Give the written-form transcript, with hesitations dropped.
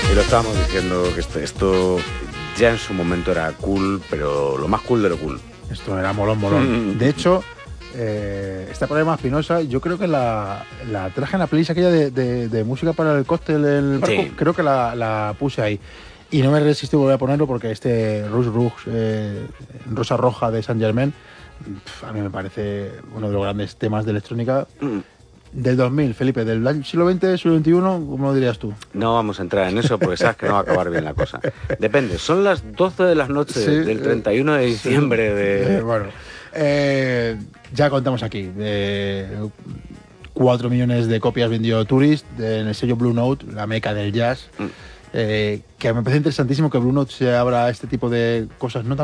Y lo estábamos diciendo, que esto ya en su momento era cool, pero lo más cool de lo cool. Esto era molón. De hecho, esta problema Espinosa, yo creo que la traje en la playlist aquella de música para el cóctel en el barco, Sí. creo que la puse ahí. Y no me resistí a volver a ponerlo porque este Rouge Rouge, Rosa Roja de Saint Germain, a mí me parece uno de los grandes temas de electrónica del 2000, Felipe, del siglo XX, siglo XXI, ¿cómo lo dirías tú? No vamos a entrar en eso porque sabes que no va a acabar bien la cosa. Depende, son las 12 de la noche del 31 de diciembre de... Bueno, ya contamos aquí. 4 millones de copias vendió Tourist en el sello Blue Note, la meca del jazz. Que me parece interesantísimo que Blue Note se abra a este tipo de cosas, no tan